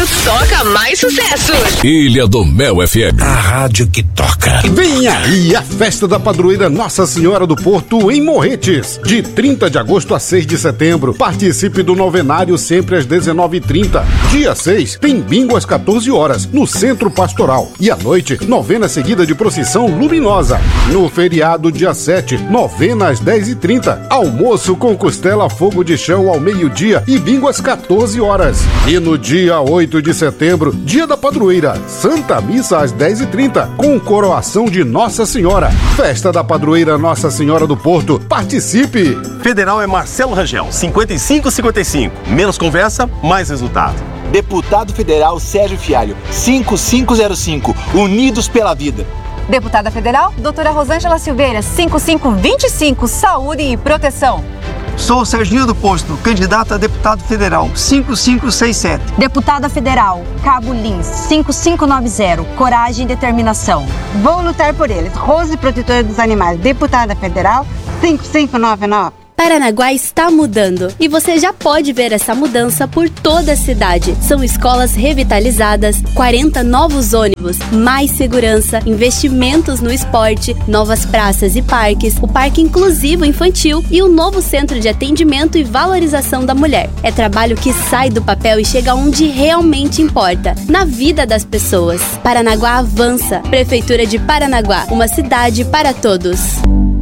rádio toca mais sucesso. Ilha do Mel FM. A rádio que toca. Vem aí a festa da padroeira Nossa Senhora do Porto em Morretes, de 30 de agosto a 6 de setembro. Participe do novenário sempre às 19h30. Dia 6 tem bingo às 14 horas no Centro Pastoral. E à noite, novena seguida de procissão luminosa. No feriado dia 7, novena às 10h30. Almoço com costela fogo de chão ao meio-dia e bingo às 14 horas. E no dia 8 de setembro, dia da padroeira, Santa Missa às 10h30, com coroação de Nossa Senhora. Festa da padroeira Nossa Senhora do Porto. Participe! Federal é Marcelo Rangel, 5555. Menos conversa, mais resultado. Deputado Federal Sérgio Fialho, 5505. Unidos pela vida. Deputada Federal, doutora Rosângela Silveira, 5525, Saúde e Proteção. Sou Serginho do Posto, candidato a deputado federal, 5567. Deputada Federal, Cabo Lins, 5590, Coragem e Determinação. Vou lutar por eles. Rose Protetora dos Animais, deputada federal, 5599. Paranaguá está mudando e você já pode ver essa mudança por toda a cidade. São escolas revitalizadas, 40 novos ônibus, mais segurança, investimentos no esporte, novas praças e parques, o parque inclusivo infantil e um novo centro de atendimento e valorização da mulher. É trabalho que sai do papel e chega onde realmente importa, na vida das pessoas. Paranaguá avança. Prefeitura de Paranaguá, uma cidade para todos.